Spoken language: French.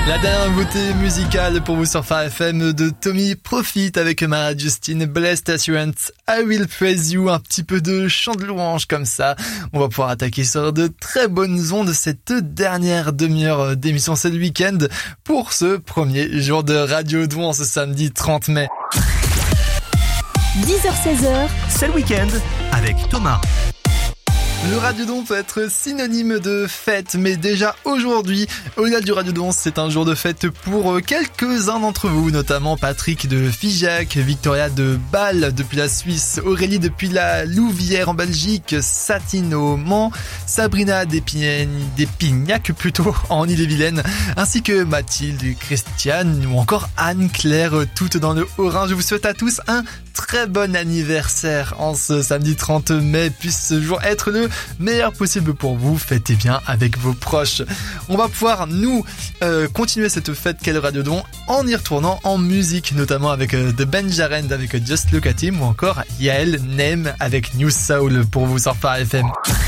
La dernière beauté musicale pour vous sur Phare FM de Tommy Profit avec Mara Justine, Blessed Assurance, I Will Praise You, un petit peu de chant de louange comme ça. On va pouvoir attaquer sur de très bonnes ondes cette dernière demi-heure d'émission, c'est le week-end pour ce premier jour de Radio Douan ce samedi 30 mai. 10h-16h, c'est le week-end avec Thomas. Le Radiodon peut être synonyme de fête, mais déjà aujourd'hui, au-delà du Radiodon, c'est un jour de fête pour quelques-uns d'entre vous, notamment Patrick de Figeac, Victoria de Bâle depuis la Suisse, Aurélie depuis la Louvière en Belgique, Satine au Mans, Sabrina d'Épignac plutôt en Ille-et-Vilaine, ainsi que Mathilde, Christiane ou encore Anne-Claire, toutes dans le Haut-Rhin. Je vous souhaite à tous un très bon anniversaire en ce samedi 30 mai, puisse ce jour être le meilleur possible pour vous. Fêtez bien avec vos proches. On va pouvoir nous continuer cette fête qu'est le Radiodon en y retournant en musique, notamment avec The Benjarend avec Just Look at Him ou encore Yael Nem avec New Soul pour vous sur Phare FM.